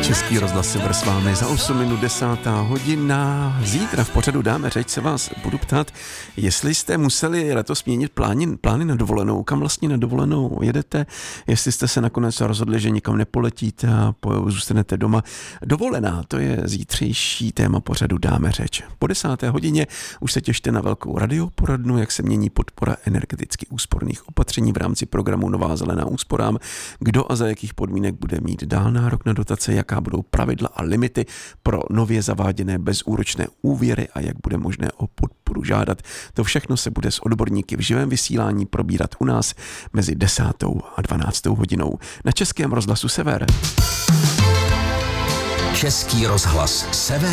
Český rozhlas Sever s vámi za 8 minut 10. hodina. Zítra v pořadu Dáme řeč se vás budu ptát, jestli jste museli letos měnit plány na dovolenou, kam vlastně na dovolenou jedete, jestli jste se nakonec rozhodli, že nikam nepoletíte a zůstanete doma. Dovolená, to je zítřejší téma pořadu Dáme řeč. Po 10. hodině už se těšte na velkou radioporadnu, jak se mění podpora energeticky úsporných opatření v rámci programu Nová zelená úsporám, kdo a za jakých podmínek bude mít dál nárok na dotace, jaká budou pravidla a limity pro nově zaváděné bezúročné úvěry a jak bude možné o podporu žádat. To všechno se bude s odborníky v živém vysílání probírat u nás mezi 10. a 12. hodinou na Českém rozhlasu Sever. Český rozhlas Sever.